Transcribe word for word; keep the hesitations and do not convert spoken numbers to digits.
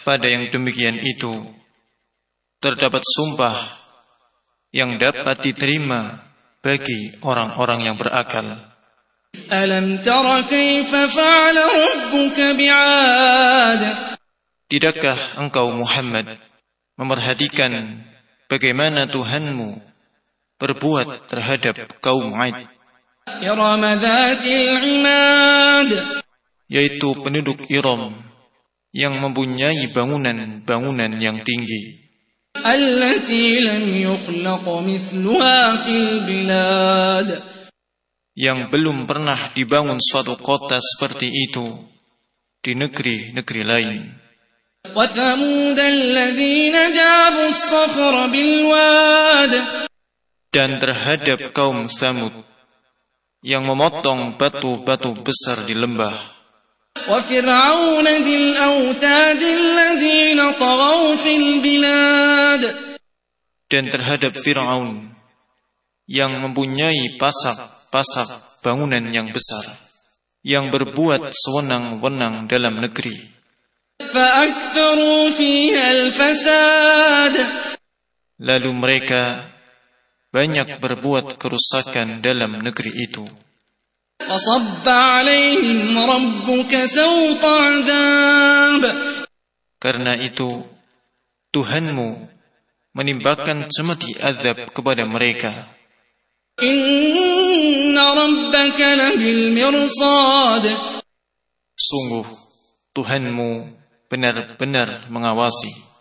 pada yang demikian itu terdapat sumpah yang dapat diterima bagi orang-orang yang berakal. Alam tara kaifa fa'ala rabbuka bi'ad? Tidakkah engkau Muhammad memerhatikan bagaimana Tuhanmu berbuat terhadap kaum 'Ad, Iram dzatil 'imad, yaitu penduduk Iram yang mempunyai bangunan-bangunan yang tinggi, allati lam yukhlaq mithluha fil bilad, yang belum pernah dibangun suatu kota seperti itu di negeri-negeri lain. wa thamud alladzina jabu as-sakhra bil wad, dan terhadap kaum Tsamud yang memotong batu-batu besar di lembah, wa fir'auna dil autad alladzina taghaw fil bilad, dan terhadap Fir'aun yang mempunyai pasak-pasak bangunan yang besar, yang berbuat sewenang-wenang dalam negeri. fa'aktharu fiha al-fasad, lalu mereka banyak berbuat kerusakan dalam negeri itu. fasabba 'alaihim rabbuka sawta 'adzab, karena itu Tuhanmu menimpakan cemeti azab kepada mereka. inna rabbaka labil mirsad, sungguh Tuhanmu benar-benar mengawasi.